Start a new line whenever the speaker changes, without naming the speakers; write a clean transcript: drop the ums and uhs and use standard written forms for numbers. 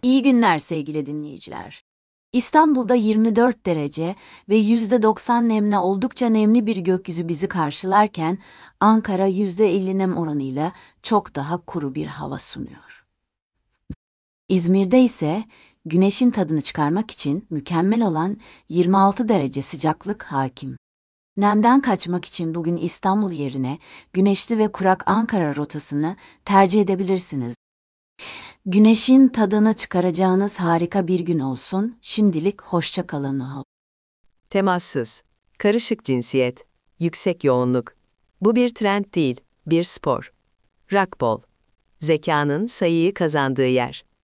İyi günler sevgili dinleyiciler. İstanbul'da 24 derece ve %90 nemle oldukça nemli bir gökyüzü bizi karşılarken Ankara %50 nem oranıyla çok daha kuru bir hava sunuyor. İzmir'de ise güneşin tadını çıkarmak için mükemmel olan 26 derece sıcaklık hakim. Nemden kaçmak için bugün İstanbul yerine güneşli ve kurak Ankara rotasını tercih edebilirsiniz. Güneşin tadını çıkaracağınız harika bir gün olsun. Şimdilik hoşça kalın.
Temassız, karışık cinsiyet, yüksek yoğunluk. Bu bir trend değil, bir spor. Racquetball. Zekanın sayıyı kazandığı yer.